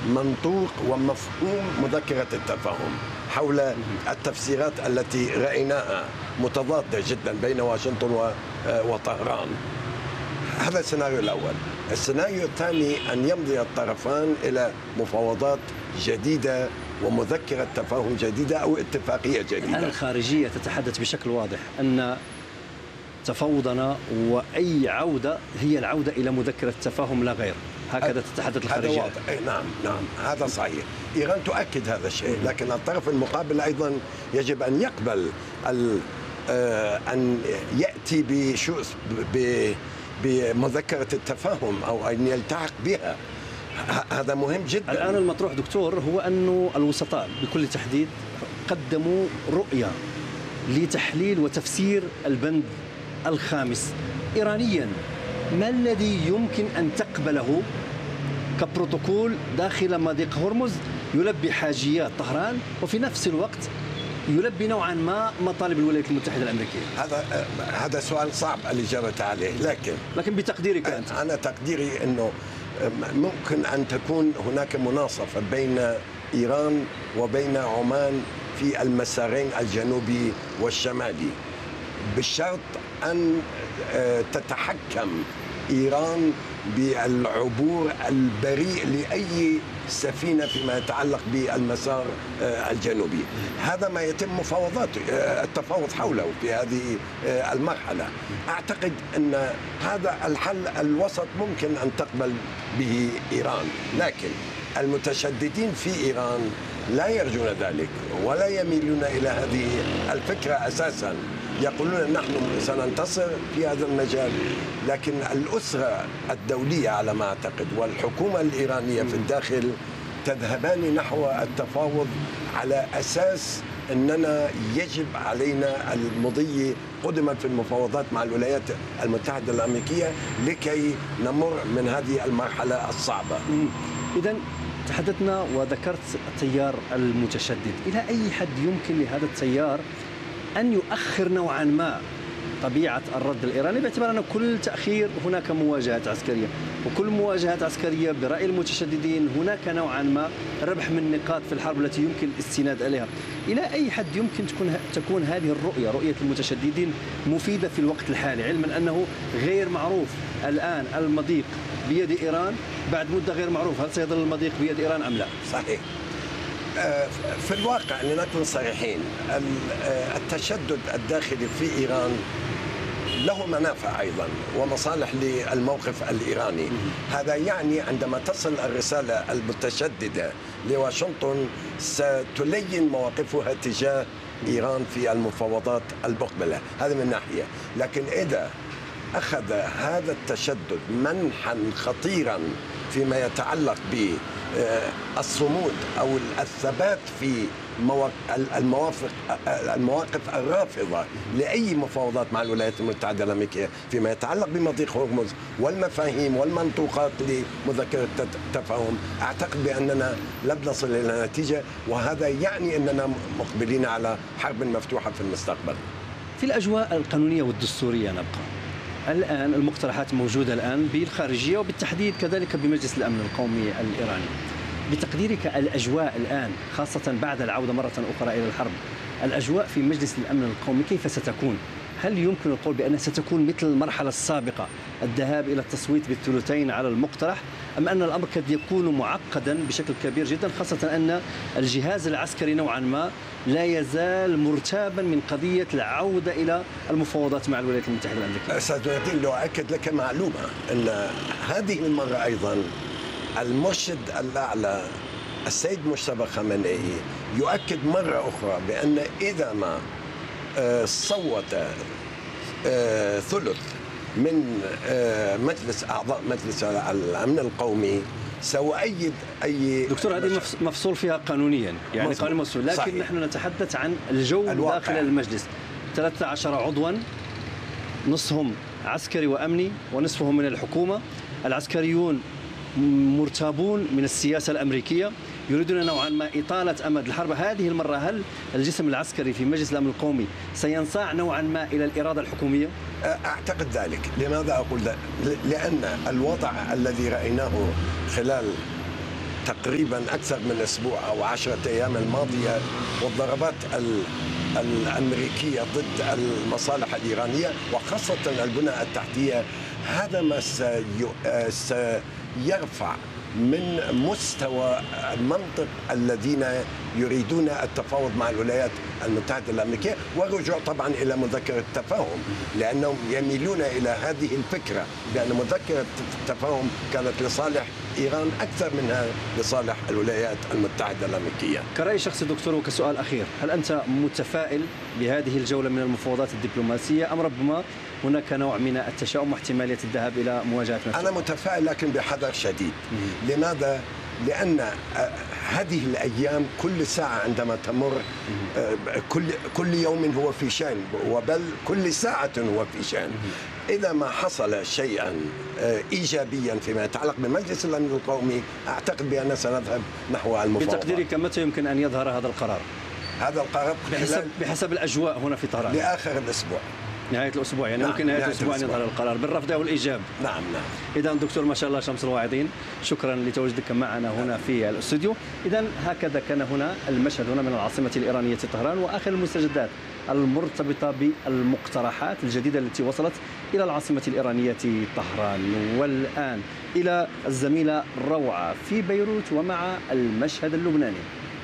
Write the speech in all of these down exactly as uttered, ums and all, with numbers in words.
منطوق ومفهوم مذكرة التفاهم حول التفسيرات التي رأيناها متضادة جدا بين واشنطن وطهران. هذا السيناريو الأول. السيناريو الثاني أن يمضي الطرفان إلى مفاوضات جديدة ومذكرة تفاهم جديدة أو اتفاقية جديدة. الآن الخارجية تتحدث بشكل واضح أن تفاوضنا وأي عودة هي العودة إلى مذكرة تفاهم لا غير، هكذا تتحدث الخارجية. هذا واضح. أي نعم نعم هذا صحيح. إيران تؤكد هذا الشيء، لكن الطرف المقابل أيضا يجب أن يقبل أن يأتي بشو بمذكرة التفاهم أو أن يلتحق بها. هذا مهم جدا. الآن المطروح دكتور هو أنه الوسطاء بكل تحديد قدموا رؤية لتحليل وتفسير البند الخامس إيرانيا. ما الذي يمكن أن تقبله كبروتوكول داخل مضيق هرمز يلبي حاجيات طهران وفي نفس الوقت يلبي نوعا ما مطالب الولايات المتحدة الأمريكية؟ هذا هذا سؤال صعب الإجابة عليه، لكن لكن بتقديرك أنت. أنا تقديري أنه ممكن أن تكون هناك مناصفة بين إيران وبين عمان في المسارين الجنوبي والشمالي، بالشرط أن تتحكم إيران بالعبور البريء لأي سفينة فيما يتعلق بالمسار الجنوبي. هذا ما يتم مفاوضات التفاوض حوله في هذه المرحلة. أعتقد أن هذا الحل الوسط ممكن أن تقبل به إيران، لكن المتشددين في إيران لا يرجون ذلك ولا يميلون إلى هذه الفكرة أساساً. يقولون نحن سننتصر في هذا المجال، لكن الأسرة الدولية على ما أعتقد والحكومة الإيرانية في الداخل تذهبان نحو التفاوض على أساس أننا يجب علينا المضي قدما في المفاوضات مع الولايات المتحدة الأمريكية لكي نمر من هذه المرحلة الصعبة. إذن تحدثنا وذكرت التيار المتشدد، إلى أي حد يمكن لهذا التيار أن يؤخر نوعا ما طبيعة الرد الإيراني، باعتبار أن كل تأخير هناك مواجهات عسكرية، وكل مواجهات عسكرية برأي المتشددين هناك نوعا ما ربح من نقاط في الحرب التي يمكن الاستناد إليها. إلى أي حد يمكن تكون تكون هذه الرؤية رؤية المتشددين مفيدة في الوقت الحالي، علما أنه غير معروف الآن المضيق بيد إيران، بعد مدة غير معروف هل سيظل المضيق بيد إيران أم لا؟ صحيح. في الواقع لنكن صريحين، التشدد الداخلي في إيران له منافع أيضا ومصالح للموقف الإيراني. هذا يعني عندما تصل الرسالة المتشددة لواشنطن ستلين مواقفها تجاه إيران في المفاوضات المقبلة، هذا من ناحية. لكن إذا أخذ هذا التشدد منحا خطيرا فيما يتعلق بالصمود أو الثبات في المواقف المواقف الرافضة لأي مفاوضات مع الولايات المتحدة الأمريكية فيما يتعلق بمضيق هرمز والمفاهيم والمنطوقات لمذكرة التفاهم، أعتقد بأننا لم نصل إلى نتيجة، وهذا يعني أننا مقبلين على حرب مفتوحة في المستقبل. في الأجواء القانونية والدستورية نبقى الآن، المقترحات موجودة الآن بالخارجية وبالتحديد كذلك بمجلس الأمن القومي الإيراني. بتقديرك الأجواء الآن خاصة بعد العودة مرة أخرى إلى الحرب، الأجواء في مجلس الأمن القومي كيف ستكون؟ هل يمكن القول بأنها ستكون مثل المرحلة السابقة الذهاب إلى التصويت بالثلثين على المقترح، أم أن الأمر قد يكون معقدا بشكل كبير جدا، خاصة أن الجهاز العسكري نوعا ما لا يزال مرتابا من قضية العودة إلى المفاوضات مع الولايات المتحدة الأمريكية؟ أستاذ نورالدين، لو أكد لك معلومة أن هذه المرة أيضا المرشد الأعلى السيد مجتبى خامنئي يؤكد مرة أخرى بأن إذا ما صوت ثلث من مجلس أعضاء مجلس الأمن القومي سأؤيد أي دكتور. هذه مفصول فيها قانونيا، يعني قانون مفصول، لكن صحيح. نحن نتحدث عن الجو الواقع. داخل المجلس ثلاثة عشر عضوا، نصفهم عسكري وأمني ونصفهم من الحكومة. العسكريون مرتابون من السياسة الأمريكية، يريدون نوعا ما إطالة أمد الحرب. هذه المرة هل الجسم العسكري في مجلس الأمن القومي سينصاع نوعا ما إلى الإرادة الحكومية؟ أعتقد ذلك. لماذا أقول ذلك؟ لأن الوضع الذي رأيناه خلال تقريبا أكثر من أسبوع أو عشرة أيام الماضية، والضربات الأمريكية ضد المصالح الإيرانية وخاصة البنى التحتية، هذا ما سيرفع من مستوى المنطق الذين يريدون التفاوض مع الولايات المتحدة الأمريكية، والرجوع طبعا إلى مذكرة التفاهم، لأنهم يميلون إلى هذه الفكرة بأن مذكرة التفاهم كانت لصالح إيران أكثر منها لصالح الولايات المتحدة الأمريكية. كرأي شخصي دكتور وكسؤال أخير، هل أنت متفائل بهذه الجولة من المفاوضات الدبلوماسية أم ربما هناك نوع من التشاؤم واحتمالية الذهاب إلى مواجهة نفسه؟ أنا متفائل لكن بحذر شديد. لماذا؟ لأن هذه الأيام كل ساعة عندما تمر كل كل يوم هو في شأن، وبل كل ساعة هو في شأن. إذا ما حصل شيئا إيجابيا فيما يتعلق بمجلس الأمن القومي، أعتقد بأننا سنذهب نحو المفاوضات. بتقديرك متى يمكن أن يظهر هذا القرار؟ هذا القرار بحسب, بحسب الأجواء هنا في طهران لآخر الأسبوع، نهاية الأسبوع، يعني نعم، ممكن نهاية, نهاية الأسبوع أن يظهر القرار بالرفض أو الإيجاب. نعم نعم. إذا دكتور ما شاء الله شمس الواعظين، شكرا لتواجدك معنا هنا في الاستوديو. إذا هكذا كان هنا المشهد هنا من العاصمة الإيرانية طهران، وآخر المستجدات المرتبطة بالمقترحات الجديدة التي وصلت إلى العاصمة الإيرانية طهران. والآن إلى الزميلة روعة في بيروت ومع المشهد اللبناني.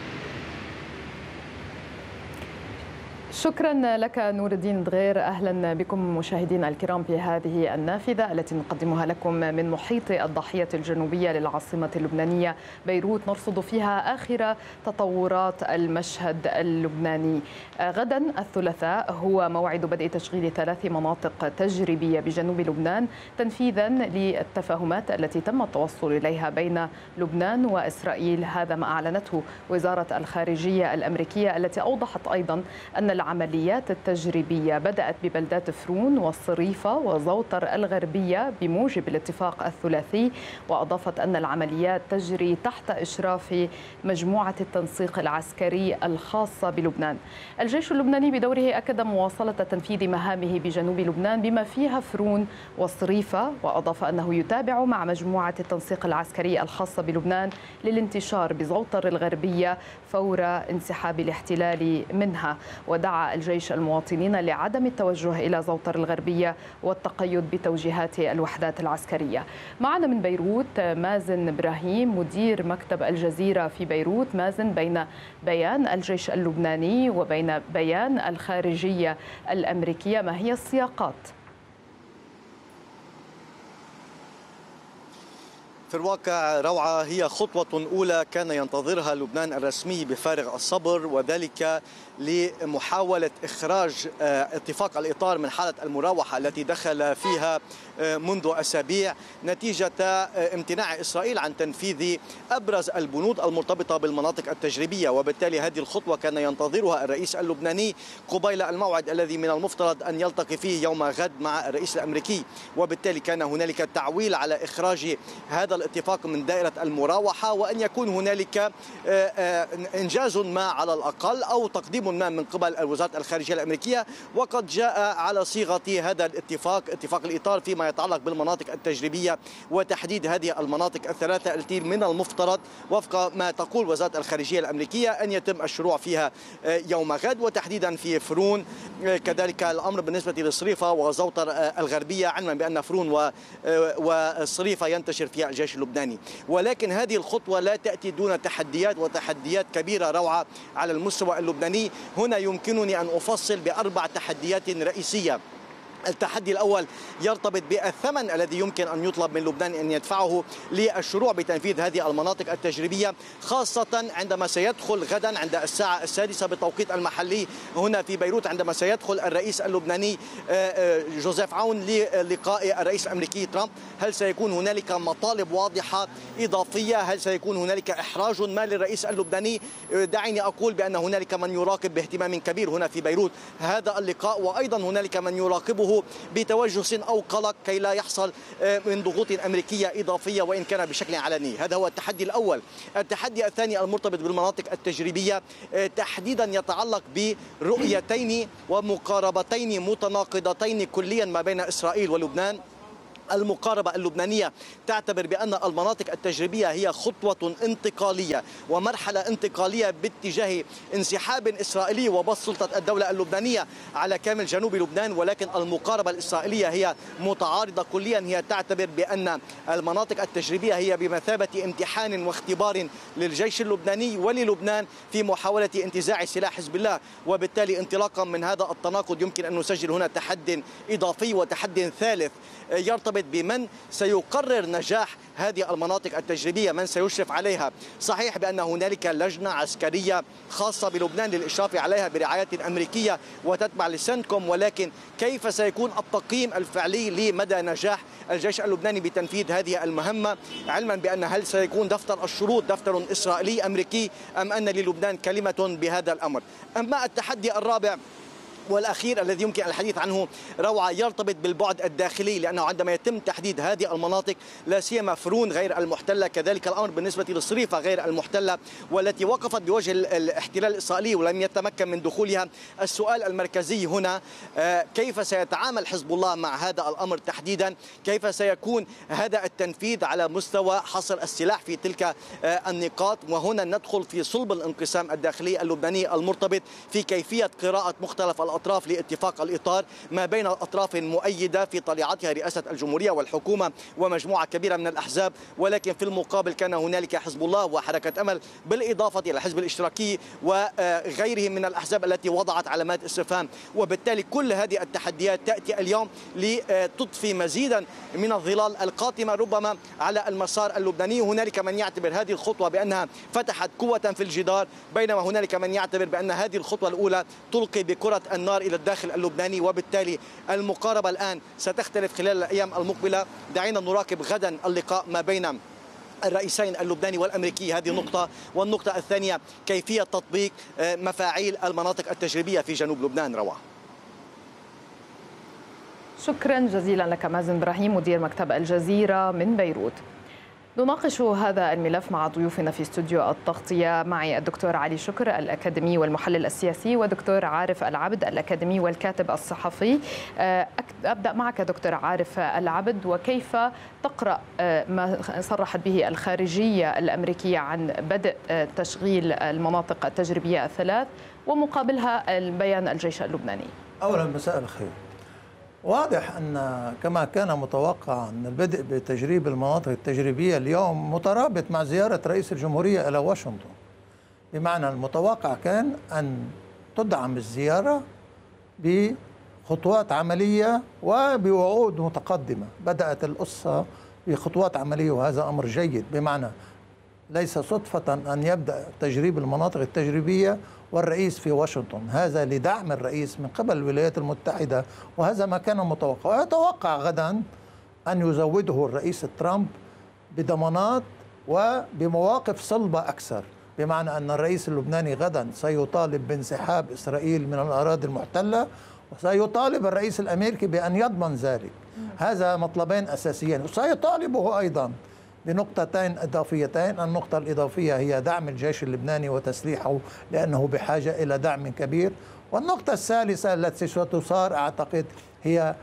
شكرا لك نور الدين دغير. أهلا بكم مشاهدينا الكرام في هذه النافذة التي نقدمها لكم من محيط الضاحية الجنوبية للعاصمة اللبنانية بيروت، نرصد فيها آخر تطورات المشهد اللبناني. غدا الثلاثاء هو موعد بدء تشغيل ثلاث مناطق تجريبية بجنوب لبنان تنفيذا للتفاهمات التي تم التوصل إليها بين لبنان وإسرائيل. هذا ما أعلنته وزارة الخارجية الأمريكية، التي أوضحت أيضا أن العمليات التجريبية بدأت ببلدات فرون والصريفة وزوطر الغربية بموجب الاتفاق الثلاثي، وأضافت أن العمليات تجري تحت إشراف مجموعة التنسيق العسكري الخاصة بلبنان. الجيش اللبناني بدوره أكد مواصلة تنفيذ مهامه بجنوب لبنان بما فيها فرون والصريفة، وأضاف أنه يتابع مع مجموعة التنسيق العسكري الخاصة بلبنان للانتشار بزوطر الغربية فور انسحاب الاحتلال منها. ودعا الجيش المواطنين لعدم التوجه إلى زوطر الغربية والتقيد بتوجيهات الوحدات العسكرية. معنا من بيروت مازن إبراهيم مدير مكتب الجزيرة في بيروت. مازن، بين بيان الجيش اللبناني وبين بيان الخارجية الأمريكية ما هي السياقات؟ في الواقع روعة، هي خطوة أولى كان ينتظرها لبنان الرسمي بفارغ الصبر، وذلك لمحاولة إخراج اتفاق الإطار من حالة المراوحة التي دخل فيها منذ أسابيع نتيجة امتناع إسرائيل عن تنفيذ أبرز البنود المرتبطة بالمناطق التجريبية. وبالتالي هذه الخطوة كان ينتظرها الرئيس اللبناني قبيل الموعد الذي من المفترض أن يلتقي فيه يوم غد مع الرئيس الأمريكي، وبالتالي كان هنالك تعويل على إخراج هذا الاتفاق من دائرة المراوحة، وأن يكون هنالك إنجاز ما على الأقل أو تقديم ما من قبل وزارة الخارجية الأمريكية. وقد جاء على صيغة هذا الاتفاق، اتفاق الإطار فيما يتعلق بالمناطق التجريبية وتحديد هذه المناطق الثلاثة التي من المفترض وفق ما تقول وزارة الخارجية الأمريكية أن يتم الشروع فيها يوم غد، وتحديدا في فرون. كذلك الأمر بالنسبة للصريفة وزوطر الغربية، علما بأن فرون والصريفة ينتشر فيها الجيش اللبناني. ولكن هذه الخطوة لا تأتي دون تحديات، وتحديات كبيرة روعة على المستوى اللبناني. هنا يمكنني أن أفصل بأربع تحديات رئيسية. التحدي الأول يرتبط بالثمن الذي يمكن أن يطلب من لبنان أن يدفعه للشروع بتنفيذ هذه المناطق التجريبية، خاصة عندما سيدخل غدا عند الساعة السادسة بالتوقيت المحلي هنا في بيروت، عندما سيدخل الرئيس اللبناني جوزيف عون للقاء الرئيس الأمريكي ترامب. هل سيكون هنالك مطالب واضحة إضافية؟ هل سيكون هنالك إحراج ما للرئيس اللبناني؟ دعيني أقول بأن هنالك من يراقب باهتمام كبير هنا في بيروت هذا اللقاء، وأيضا هنالك من يراقبه بتوجس أو قلق كي لا يحصل من ضغوط أمريكية إضافية وإن كان بشكل علني. هذا هو التحدي الأول. التحدي الثاني المرتبط بالمناطق التجريبية تحديدا يتعلق برؤيتين ومقاربتين متناقضتين كليا ما بين إسرائيل ولبنان. المقاربة اللبنانية تعتبر بأن المناطق التجريبية هي خطوة انتقالية ومرحلة انتقالية باتجاه انسحاب إسرائيلي وبسط سلطة الدولة اللبنانية على كامل جنوب لبنان، ولكن المقاربة الإسرائيلية هي متعارضة كليا. هي تعتبر بأن المناطق التجريبية هي بمثابة امتحان واختبار للجيش اللبناني وللبنان في محاولة انتزاع سلاح حزب الله، وبالتالي انطلاقا من هذا التناقض يمكن أن نسجل هنا تحد إضافي وتحد ثالث يرتبط بمن سيقرر نجاح هذه المناطق التجريبية، من سيشرف عليها. صحيح بأن هنالك لجنة عسكرية خاصة بلبنان للإشراف عليها برعاية أمريكية وتتبع لسنتكوم، ولكن كيف سيكون التقييم الفعلي لمدى نجاح الجيش اللبناني بتنفيذ هذه المهمة، علما بأن هل سيكون دفتر الشروط دفتر إسرائيلي أمريكي أم أن للبنان كلمة بهذا الأمر. أما التحدي الرابع والأخير الذي يمكن الحديث عنه روعة يرتبط بالبعد الداخلي، لأنه عندما يتم تحديد هذه المناطق لا سيما فرون غير المحتلة، كذلك الأمر بالنسبة لصريفة غير المحتلة والتي وقفت بوجه الاحتلال الإسرائيلي ولم يتمكن من دخولها. السؤال المركزي هنا كيف سيتعامل حزب الله مع هذا الأمر تحديدا؟ كيف سيكون هذا التنفيذ على مستوى حصر السلاح في تلك النقاط؟ وهنا ندخل في صلب الانقسام الداخلي اللبناني المرتبط في كيفية قراءة مختلف الأطراف لاتفاق الإطار ما بين الأطراف المؤيدة في طليعتها رئاسة الجمهورية والحكومة ومجموعة كبيرة من الأحزاب، ولكن في المقابل كان هنالك حزب الله وحركة أمل بالإضافة إلى الحزب الاشتراكي وغيرهم من الأحزاب التي وضعت علامات استفهام. وبالتالي كل هذه التحديات تأتي اليوم لتضفي مزيدا من الظلال القاتمة ربما على المسار اللبناني. هنالك من يعتبر هذه الخطوة بأنها فتحت قوة في الجدار، بينما هنالك من يعتبر بأن هذه الخطوة الأولى تلقي بكرة النار إلى الداخل اللبناني، وبالتالي المقاربة الآن ستختلف خلال الأيام المقبلة. دعينا نراقب غدا اللقاء ما بين الرئيسين اللبناني والأمريكي، هذه نقطة. والنقطة الثانية كيفية تطبيق مفاعيل المناطق التجريبية في جنوب لبنان. روعة، شكرا جزيلا لك مازن إبراهيم مدير مكتب الجزيرة من بيروت. نناقش هذا الملف مع ضيوفنا في استوديو التغطية. معي الدكتور علي شكر الأكاديمي والمحلل السياسي، ودكتور عارف العبد الأكاديمي والكاتب الصحفي. أبدأ معك دكتور عارف العبد، وكيف تقرأ ما صرحت به الخارجية الأمريكية عن بدء تشغيل المناطق التجريبية الثلاث ومقابلها البيان الجيش اللبناني؟ أولا مساء الخير. واضح أن كما كان متوقع أن البدء بتجريب المناطق التجريبية اليوم مترابط مع زيارة رئيس الجمهورية إلى واشنطن، بمعنى المتوقع كان أن تدعم الزيارة بخطوات عملية وبوعود متقدمة. بدأت القصة بخطوات عملية وهذا أمر جيد، بمعنى ليس صدفة أن يبدأ تجريب المناطق التجريبية والرئيس في واشنطن، هذا لدعم الرئيس من قبل الولايات المتحدة، وهذا ما كان متوقع. ويتوقع غدا أن يزوده الرئيس ترامب بضمانات وبمواقف صلبة أكثر، بمعنى أن الرئيس اللبناني غدا سيطالب بانسحاب إسرائيل من الأراضي المحتلة، وسيطالب الرئيس الأمريكي بأن يضمن ذلك. هذا مطلبين أساسيين. وسيطالبه أيضا بنقطتين إضافيتين. النقطة الإضافية هي دعم الجيش اللبناني وتسليحه لأنه بحاجة إلى دعم كبير. والنقطة الثالثة التي ستثار أعتقد هي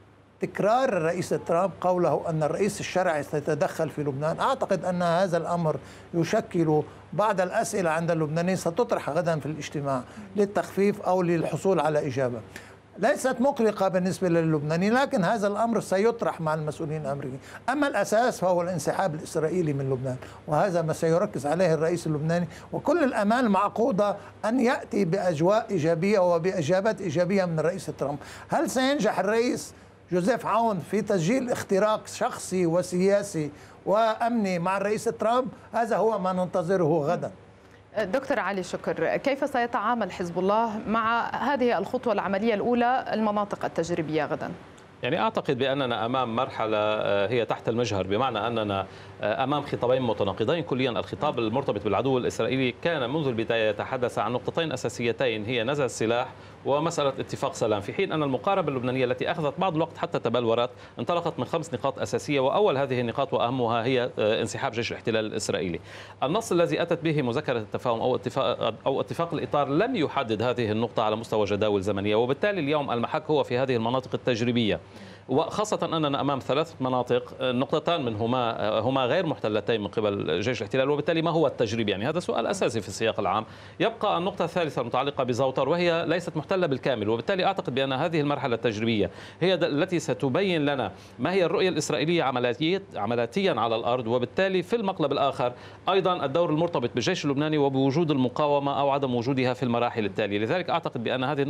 تكرار الرئيس ترامب قوله أن الرئيس الشرعي سيتدخل في لبنان. أعتقد أن هذا الأمر يشكل بعض الأسئلة عند اللبنانيين ستطرح غدا في الاجتماع للتخفيف أو للحصول على إجابة. ليست مقلقة بالنسبة للبنانيين، لكن هذا الأمر سيطرح مع المسؤولين الأمريكيين. أما الأساس فهو الانسحاب الإسرائيلي من لبنان، وهذا ما سيركز عليه الرئيس اللبناني، وكل الأمال معقودة أن يأتي بأجواء إيجابية وبإجابات إيجابية من الرئيس ترامب. هل سينجح الرئيس جوزيف عون في تسجيل اختراق شخصي وسياسي وأمني مع الرئيس ترامب؟ هذا هو ما ننتظره غدا. دكتور علي شكر، كيف سيتعامل حزب الله مع هذه الخطوة العملية الأولى المناطق التجريبية غدا؟ يعني أعتقد بأننا أمام مرحلة هي تحت المجهر، بمعنى أننا أمام خطابين متناقضين كليا. الخطاب المرتبط بالعدو الإسرائيلي كان منذ البداية يتحدث عن نقطتين أساسيتين، هي نزع السلاح ومسألة اتفاق سلام، في حين أن المقاربة اللبنانية التي أخذت بعض الوقت حتى تبلورت انطلقت من خمس نقاط أساسية، وأول هذه النقاط وأهمها هي انسحاب جيش الاحتلال الإسرائيلي. النص الذي أتت به مذكرة التفاهم أو اتفاق أو اتفاق الإطار لم يحدد هذه النقطة على مستوى جداول زمنية، وبالتالي اليوم المحك هو في هذه المناطق التجريبية. وخاصة أننا أمام ثلاث مناطق نقطتان منهما هما غير محتلتين من قبل جيش الاحتلال، وبالتالي ما هو التجريب؟ يعني هذا سؤال أساسي في السياق العام. يبقى النقطة الثالثة المتعلقة بزوطر، وهي ليست محتلة بالكامل، وبالتالي أعتقد بأن هذه المرحلة التجريبية هي التي ستبين لنا ما هي الرؤية الإسرائيلية عمليات عملياتيا على الأرض، وبالتالي في المقلب الآخر أيضا الدور المرتبط بالجيش اللبناني وبوجود المقاومة أو عدم وجودها في المراحل التالية. لذلك أعتقد بأن هذه